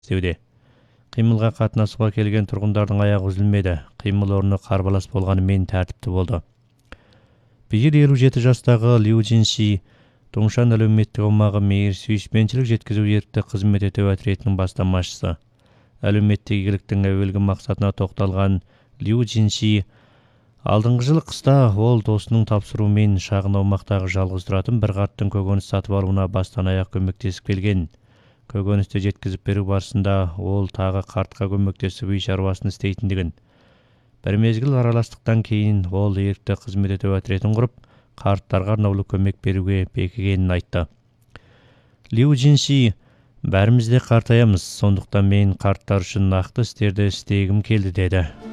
істеуде. Қимылға қатынасуға келген тұрғындардың аяғы үзілмеді. Қимыл орны қарбалас болғанымен тәртіпті болды. Биыл 57 жастағы Лю Джинси Доңшан әлеуметтік аумағы мейір сүйіспеншілік жеткізу ерікті қызмет ету отрядының бастамашысы. Әлеуметтік игіліктің әуелгі мақсатына тоқталған Лю Джинси алдыңғы жылы қыста ол досының тапсыруымен шағын аумақтағы жалғыз тұратын бір қарттың көкөніс сатып алуына бастан аяқ көмектесіп келген. Көкөністі жеткізіп беру барысында ол тағы қартқа көмектесіп үй шаруасын істейтіндігін. Бір мезгіл араластықтан кейін ол ерікті қызмет ету отрядын құрып, қарттарға арнаулы көмек беруге бекігенін айтты. Лю Джинси: бәріміз де қартаямыз, сондықтан мен қарттар үшін нақты істерді істегім келді деді.